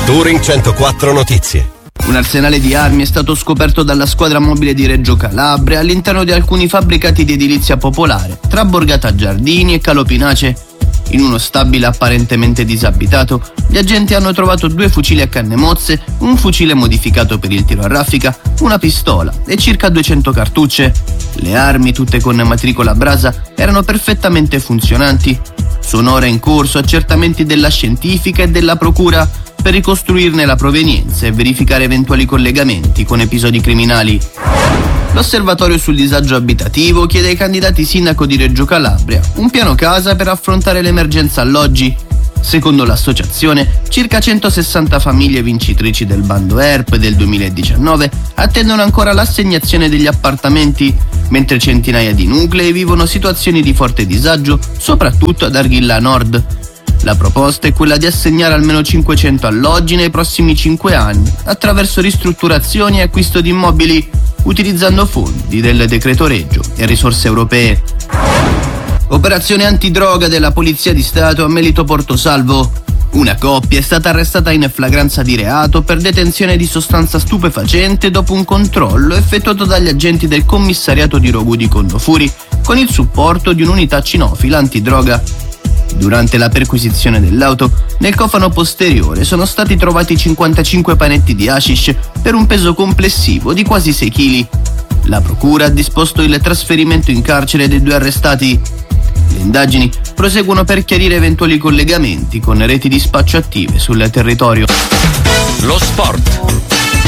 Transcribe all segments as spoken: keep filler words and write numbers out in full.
Touring centoquattro Notizie. Un arsenale di armi è stato scoperto dalla squadra mobile di Reggio Calabria all'interno di alcuni fabbricati di edilizia popolare, tra Borgata Giardini e Calopinace. In uno stabile apparentemente disabitato, gli agenti hanno trovato due fucili a canne mozze, un fucile modificato per il tiro a raffica, una pistola e circa duecento cartucce. Le armi, tutte con matricola Brasa, erano perfettamente funzionanti. Sono ora in corso accertamenti della scientifica e della procura per ricostruirne la provenienza e verificare eventuali collegamenti con episodi criminali. L'Osservatorio sul disagio abitativo chiede ai candidati sindaco di Reggio Calabria un piano casa per affrontare l'emergenza alloggi. Secondo l'associazione, circa centosessanta famiglie vincitrici del bando E R P del duemiladiciannove attendono ancora l'assegnazione degli appartamenti, mentre centinaia di nuclei vivono situazioni di forte disagio, soprattutto ad Arghilla Nord. La proposta è quella di assegnare almeno cinquecento alloggi nei prossimi cinque anni, attraverso ristrutturazioni e acquisto di immobili, utilizzando fondi del decreto Reggio e risorse europee. Operazione antidroga della Polizia di Stato a Melito Portosalvo. Una coppia è stata arrestata in flagranza di reato per detenzione di sostanza stupefacente dopo un controllo effettuato dagli agenti del commissariato di Rogù di Condofuri con il supporto di un'unità cinofila antidroga. Durante la perquisizione dell'auto, nel cofano posteriore sono stati trovati cinquantacinque panetti di hashish per un peso complessivo di quasi sei chili. La procura ha disposto il trasferimento in carcere dei due arrestati. Le indagini proseguono per chiarire eventuali collegamenti con reti di spaccio attive sul territorio. Lo sport.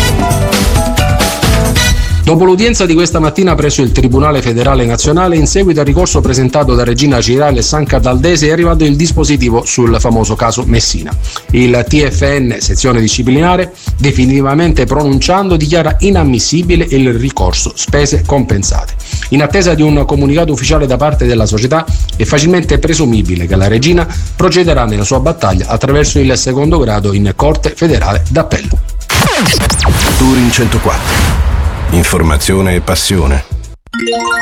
Dopo l'udienza di questa mattina presso il Tribunale Federale Nazionale, in seguito al ricorso presentato da Regina Cirale e San Cataldese, è arrivato il dispositivo sul famoso caso Messina. Il T F N, sezione disciplinare, definitivamente pronunciando, dichiara inammissibile il ricorso spese compensate. In attesa di un comunicato ufficiale da parte della società, è facilmente presumibile che la Regina procederà nella sua battaglia attraverso il secondo grado in Corte Federale d'Appello. Touring centoquattro. Informazione e passione.